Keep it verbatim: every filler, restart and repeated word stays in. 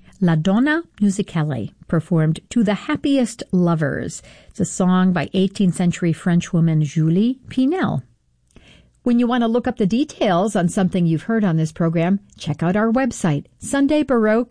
La Donna Musicale performed To the Happiest Lovers. It's a song by eighteenth century French woman Julie Pinel. When you want to look up the details on something you've heard on this program, check out our website, sunday baroque